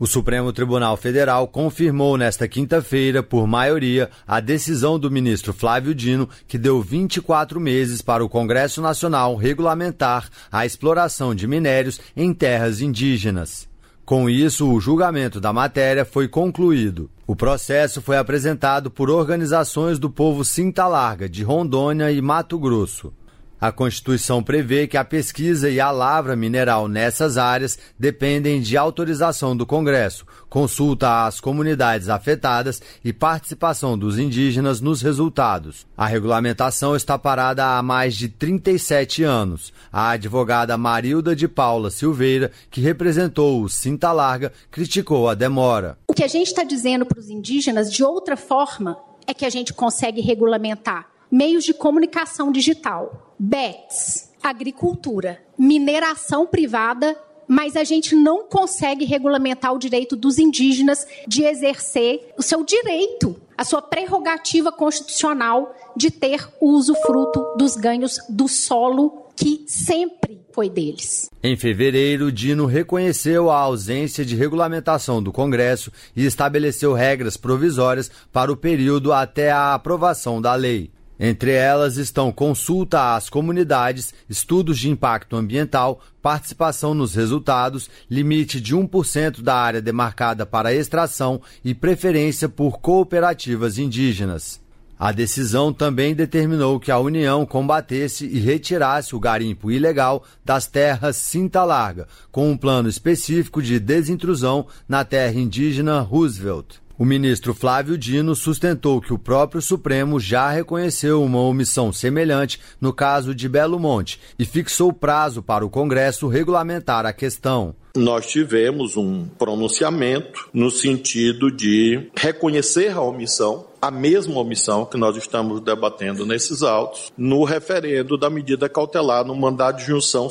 O Supremo Tribunal Federal confirmou nesta quinta-feira, por maioria, a decisão do ministro Flávio Dino, que deu 24 meses para o Congresso Nacional regulamentar a exploração de minérios em terras indígenas. Com isso, o julgamento da matéria foi concluído. O processo foi apresentado por organizações do povo Cinta Larga, de Rondônia e Mato Grosso. A Constituição prevê que a pesquisa e a lavra mineral nessas áreas dependem de autorização do Congresso, consulta às comunidades afetadas e participação dos indígenas nos resultados. A regulamentação está parada há mais de 37 anos. A advogada Marilda de Paula Silveira, que representou o Cinta Larga, criticou a demora. O que a gente está dizendo para os indígenas, de outra forma, é que a gente consegue regulamentar meios de comunicação digital, bets, agricultura, mineração privada, mas a gente não consegue regulamentar o direito dos indígenas de exercer o seu direito, a sua prerrogativa constitucional de ter o usufruto dos ganhos do solo que sempre foi deles. Em fevereiro, Dino reconheceu a ausência de regulamentação do Congresso e estabeleceu regras provisórias para o período até a aprovação da lei. Entre elas estão consulta às comunidades, estudos de impacto ambiental, participação nos resultados, limite de 1% da área demarcada para extração e preferência por cooperativas indígenas. A decisão também determinou que a União combatesse e retirasse o garimpo ilegal das terras Cinta Larga, com um plano específico de desintrusão na terra indígena Roosevelt. O ministro Flávio Dino sustentou que o próprio Supremo já reconheceu uma omissão semelhante no caso de Belo Monte e fixou prazo para o Congresso regulamentar a questão. Nós tivemos um pronunciamento no sentido de reconhecer a omissão, a mesma omissão que nós estamos debatendo nesses autos, no referendo da medida cautelar no mandado de junção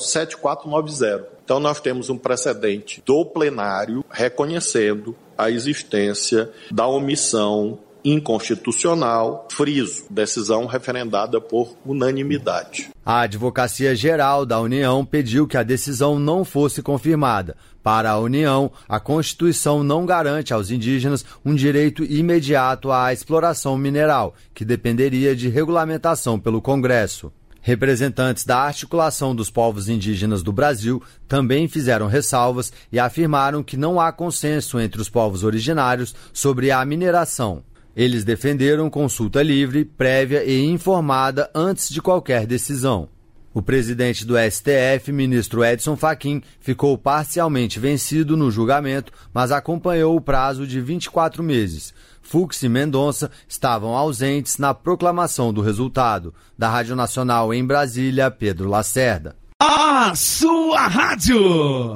7490. Então nós temos um precedente do plenário reconhecendo a existência da omissão inconstitucional, friso, decisão referendada por unanimidade. A Advocacia Geral da União pediu que a decisão não fosse confirmada. Para a União, a Constituição não garante aos indígenas um direito imediato à exploração mineral, que dependeria de regulamentação pelo Congresso. Representantes da Articulação dos Povos Indígenas do Brasil também fizeram ressalvas e afirmaram que não há consenso entre os povos originários sobre a mineração. Eles defenderam consulta livre, prévia e informada antes de qualquer decisão. O presidente do STF, ministro Edson Fachin, ficou parcialmente vencido no julgamento, mas acompanhou o prazo de 24 meses. Fux e Mendonça estavam ausentes na proclamação do resultado. Da Rádio Nacional em Brasília, Pedro Lacerda. A sua rádio!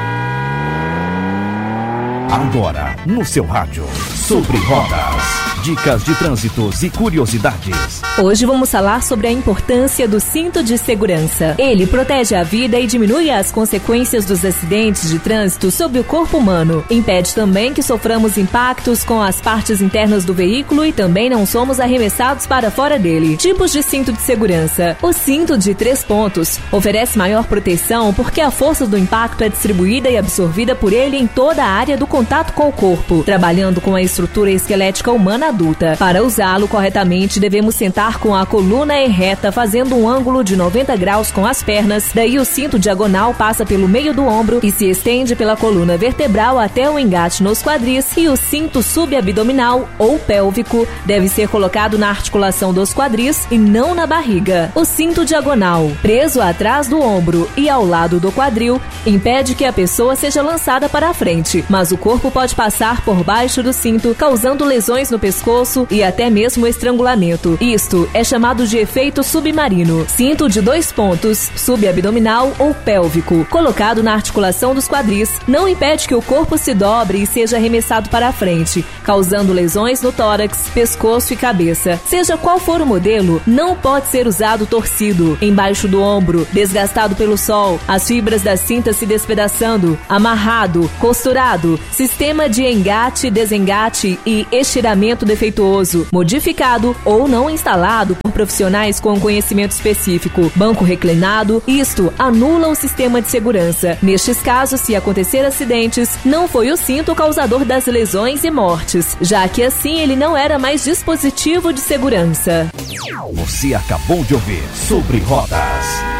Agora, no seu rádio, Sobre Rodas. Dicas de trânsitos e curiosidades. Hoje vamos falar sobre a importância do cinto de segurança. Ele protege a vida e diminui as consequências dos acidentes de trânsito sobre o corpo humano. Impede também que soframos impactos com as partes internas do veículo e também não somos arremessados para fora dele. Tipos de cinto de segurança. O cinto de 3 pontos oferece maior proteção porque a força do impacto é distribuída e absorvida por ele em toda a área do contato com o corpo, trabalhando com a estrutura esquelética humana adulta. Para usá-lo corretamente, devemos sentar com a coluna erreta, fazendo um ângulo de 90 graus com as pernas. Daí o cinto diagonal passa pelo meio do ombro e se estende pela coluna vertebral até o engate nos quadris. E o cinto subabdominal ou pélvico deve ser colocado na articulação dos quadris e não na barriga. O cinto diagonal, preso atrás do ombro e ao lado do quadril, impede que a pessoa seja lançada para a frente, mas o corpo pode passar por baixo do cinto, causando lesões no pescoço e até mesmo estrangulamento. Isto é chamado de efeito submarino. Cinto de 2 pontos, subabdominal ou pélvico, colocado na articulação dos quadris, não impede que o corpo se dobre e seja arremessado para a frente, causando lesões no tórax, pescoço e cabeça. Seja qual for o modelo, não pode ser usado torcido, embaixo do ombro, desgastado pelo sol, as fibras da cinta se despedaçando, amarrado, costurado, sistema de engate, desengate e estiramento defeituoso, modificado ou não instalado por profissionais com conhecimento específico, banco reclinado, isto anula o sistema de segurança. Nestes casos, se acontecer acidentes, não foi o cinto o causador das lesões e mortes, já que assim ele não era mais dispositivo de segurança. Você acabou de ouvir Sobre Rodas.